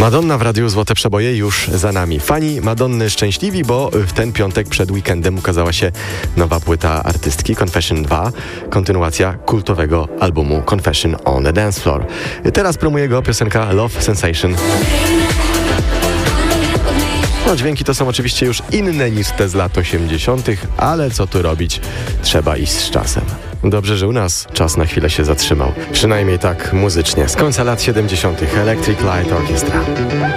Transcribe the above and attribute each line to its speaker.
Speaker 1: Madonna w Radiu Złote Przeboje już za nami. Fani Madonny szczęśliwi, bo w ten piątek przed weekendem ukazała się nowa płyta artystki Confession 2, kontynuacja kultowego albumu Confession on the Dance Floor. Teraz promuje go piosenka Love Sensation. No, dźwięki to są oczywiście już inne niż te z lat 80., ale co tu robić? Trzeba iść z czasem. Dobrze, że u nas czas na chwilę się zatrzymał. Przynajmniej tak muzycznie. Z końca lat 70. Electric Light Orchestra.